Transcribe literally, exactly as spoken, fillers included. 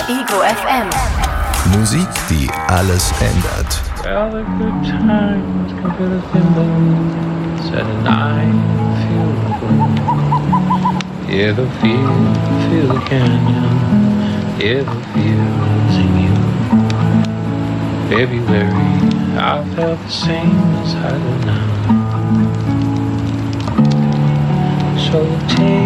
Ego F M. Musik, die alles ändert. Well, the good times come to the thimbles and I feel the boom. Yeah, the feel, feel the canyon. Yeah, the feel's in you. February, I felt the same as I do now. So take